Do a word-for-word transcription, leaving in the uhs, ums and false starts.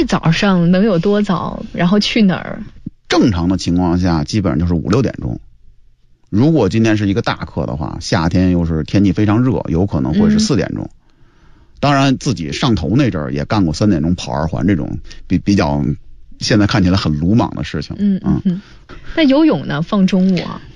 早上能有多早？然后去哪儿？ 正常的情况下，基本上就是五六点钟。如果今天是一个大课的话，夏天又是天气非常热，有可能会是四点钟。嗯、当然，自己上头那阵儿也干过三点钟跑二环这种比比较现在看起来很鲁莽的事情。 嗯嗯嗯。那游泳呢？放中午啊？